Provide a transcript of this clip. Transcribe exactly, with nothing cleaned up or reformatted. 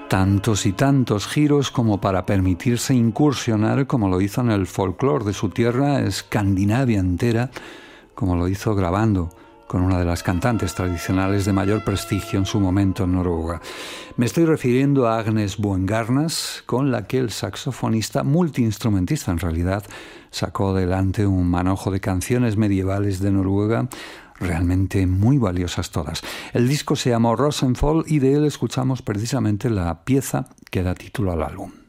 Tantos y tantos giros como para permitirse incursionar, como lo hizo en el folclore de su tierra, Escandinavia entera, como lo hizo grabando con una de las cantantes tradicionales de mayor prestigio en su momento en Noruega. Me estoy refiriendo a Agnes Buengarnas, con la que el saxofonista, multiinstrumentista en realidad, sacó adelante un manojo de canciones medievales de Noruega, realmente muy valiosas todas. El disco se llamó Rosenfold y de él escuchamos precisamente la pieza que da título al álbum.